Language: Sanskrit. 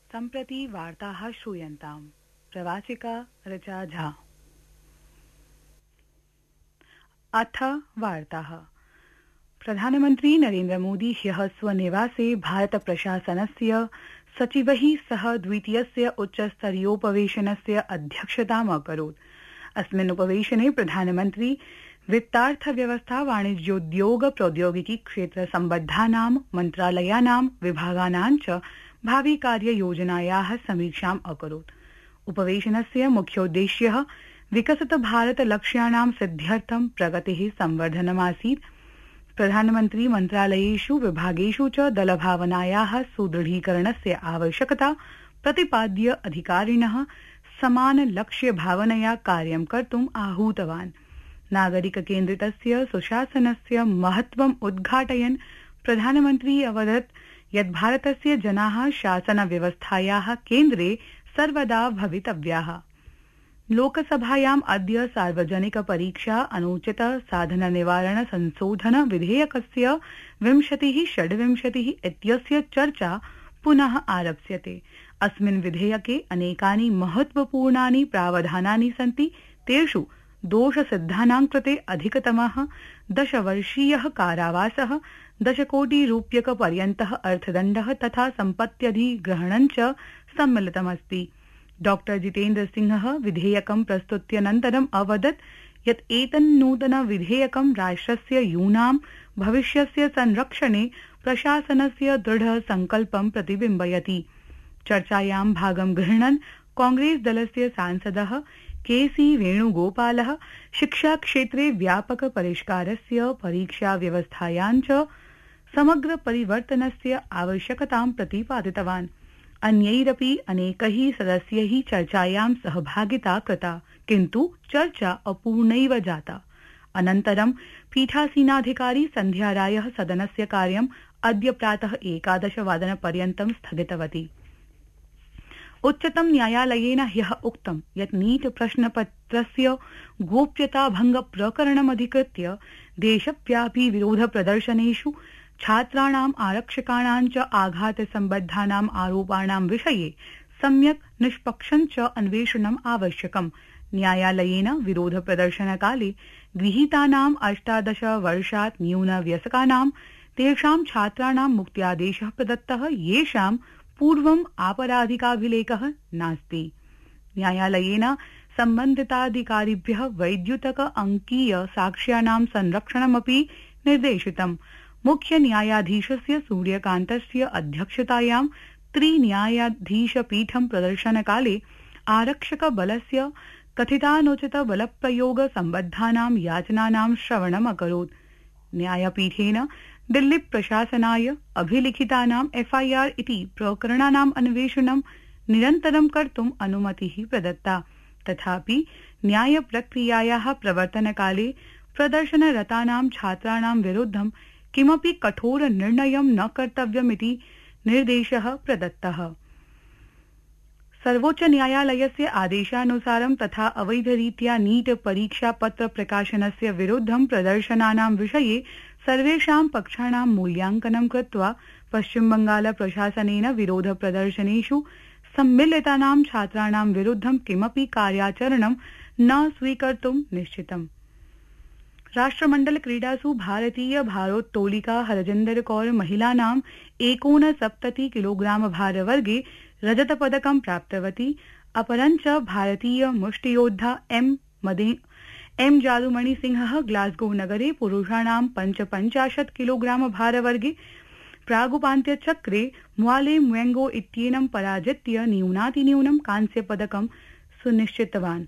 सम्प्रति वार्ताः श्रूयन्ताम्। प्रवाचिका ऋचा झा। अथ वार्ताः। प्रधानमन्त्री नरेन्द्र मोदी ह्यः स्वनिवासे भारत प्रशासनस्य सचिवैः सह द्वितीयस्य उच्चस्तरीयोपवेशनस्य अध्यक्षताम् अकरोत्। अस्मिन् उपवेशने प्रधानमन्त्री वित्तार्थव्यवस्था वाणिज्योद्योग प्रौद्योगिकी क्षेत्र सम्बद्धानां मन्त्रालयानां विभागानां च भावि कार्ययोजनायाः समीक्षाम् अकरोत्। उपवेशनस्य मुख्योद्देश्यः विकसित भारत लक्ष्याणां सिद्ध्यर्थं प्रगतेः संवर्धनमासीत्। प्रधानमन्त्री मन्त्रालयेषु विभागेषु च दलभावनायाः सुदृढीकरणस्य आवश्यकता प्रतिपाद्य अधिकारिणः समान लक्ष्य भावनया कार्यं कर्तुम् आहूतवान्। नागरिक केन्द्रितस्य सुशासनस्य महत्त्वम् उद्घाटयन् प्रधानमन्त्री अवदत् यत् भारतस्य जनाः शासन व्यवस्थायाः केन्द्रे सर्वदा भवितव्याः। लोकसभायाम् अद्य सार्वजनिक परीक्षा अनुचित साधन निवारण संशोधन विधेयकस्य 2026 इत्यस्य चर्चा पुनः आरप्स्यते। अस्मिन् विधेयके अनेकानि महत्त्वपूर्णानि प्रावधानानि सन्ति। तेषु दोषसिद्धानां कृते अधिकतमः 10 वर्षीयः कारावासः, 10 कोटि रूप्यकपर्यन्तः अर्थदण्डः तथा सम्पत्त्यधिग्रहणं च सम्मिलितमस्ति। डॉक्टर जितेन्द्र सिंहः विधेयकं प्रस्तुत्यनन्तरम् अवदत् यत् एतन्नूतन विधेयकं राष्ट्रस्य यूनां भविष्यस्य संरक्षणे प्रशासनस्य दृढ संकल्पं प्रतिबिम्बयति। चर्चायां भागं गृह्णन् कांग्रेस दलस्य सांसदः केसी वेणुगोपालः शिक्षा क्षेत्रे व्यापक परिष्कारस्य परीक्षा व्यवस्थायां च समग्र परिवर्तनस्य आवश्यकतां प्रतिपादितवान्। अन्यैरपि अनेकैः सदस्यैः चर्चायां सहभागिता कृता, किन्तु चर्चा अपूर्णैव जाता। अनन्तरं पीठासीनाधिकारी सन्ध्या रायः सदनस्य कार्यम् अद्य प्रातः 11 वादनपर्यन्तं स्थगितवती। उच्चतम न्यायालयेन ह्यः उक्तं यत् नीट प्रश्नपत्रस्य गोप्यताभंग प्रकरणमधिकृत्य देशव्यापी विरोध प्रदर्शनेषु छात्राणाम् आरक्षकाणां च आघात सम्बद्धानाम् आरोपाणां विषये सम्यक् निष्पक्षं च अन्वेषणम् आवश्यकम्। न्यायालयेन विरोध प्रदर्शनकाले गृहीतानाम् 18 वर्षात् न्यूनवयस्कानां तेषां छात्राणां मुक्त्यादेशः प्रदत्तः येषां पूर्वम् आपराधिकाभिलेखः नास्ति। न्यायालयेन सम्बन्धिताधिकारिभ्यः वैद्युतक अंकीय साक्ष्याणां संरक्षणमपि निर्देशितम्। मुख्य न्यायाधीशस्य सूर्यकान्तस्य अध्यक्षतायां त्रिन्यायाधीशपीठं प्रदर्शनकाले आरक्षक बलस्य कथितानुचित बलप्रयोग सम्बद्धानां याचनानां श्रवणम् अकरोत्। न्यायपीठेन दिल्ली प्रशासनाय अभिलिखितानां FIR इति प्रकरणानाम् अन्वेषणं निरन्तरं कर्तुम् अनुमतिः प्रदत्ता। तथापि न्यायप्रक्रियायाः प्रवर्तनकाले प्रदर्शनरतानां छात्राणां विरुद्धं किमपि कठोर निर्णयं न कर्तव्यमिति निर्देशः प्रदत्तः। सर्वोच्च न्यायालयस्य आदेशानुसारं तथा अवैधरीत्या नीट परीक्षापत्र प्रकाशनस्य विरुद्धं प्रदर्शनानां विषये सर्वेषां पक्षाणां मूल्यांकनं कृत्वा पश्चिमबंगाल प्रशासनेन विरोध प्रदर्शनेषु सम्मिलितानां छात्राणां विरुद्धं किमपि कार्याचरणं न स्वीकर्तुं निश्चितम्। राष्ट्रमण्डल क्रीडासु भारतीय भारोत्तोलिका हरजिन्दर कौर महिलानां 69 किलोग्राम भारवर्गे रजतपदकं प्राप्तवती। अपरञ्च भारतीय मुष्टियोद्धा एम जादुमणि सिंहः ग्लास्गो नगरे पुरुषाणां 55 किलोग्राम भारवर्गे प्रागुपान्त्यचक्रे म्वाले म्वेंगो इत्येनं पराजित्य न्यूनातिन्यूनं कांस्यपदकं सुनिश्चितवान्।